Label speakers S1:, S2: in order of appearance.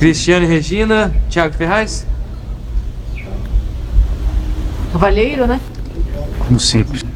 S1: Cristiane Regina, Thiago Ferraz.
S2: Cavalheiro, né?
S1: Como sempre.